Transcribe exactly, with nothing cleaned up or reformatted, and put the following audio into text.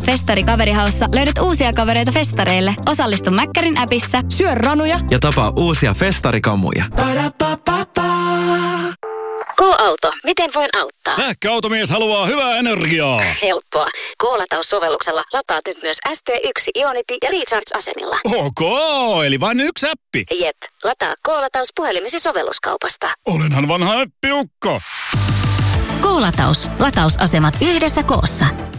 Festari Kaverihaussa löydät uusia kavereita festareille. Osallistu Mäkkärin appissa. Syö ranuja ja tapaa uusia festarikamuja. K-auto. Miten voin auttaa? Sähköautomies haluaa hyvää energiaa. Helppoa. K-lataussovelluksella lataat nyt myös S T yksi Ionity ja Recharge-asemilla. Ok, eli vain yksi appi. Jep. Lataa K-lataus puhelimesi sovelluskaupasta. Olenhan vanha appiukko. K-lataus. Latausasemat yhdessä koossa.